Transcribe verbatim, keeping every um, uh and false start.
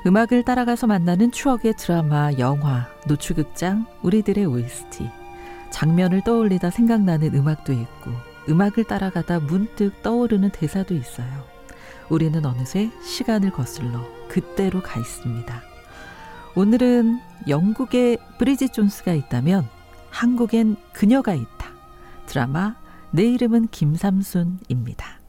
음악을 따라가서 만나는 추억의 드라마, 영화, 노출극장, 우리들의 오에스티. 장면을 떠올리다 생각나는 음악도 있고 음악을 따라가다 문득 떠오르는 대사도 있어요. 우리는 어느새 시간을 거슬러 그때로 가 있습니다. 오늘은 영국에 브리짓 존스가 있다면 한국엔 그녀가 있다. 드라마 내 이름은 김삼순입니다.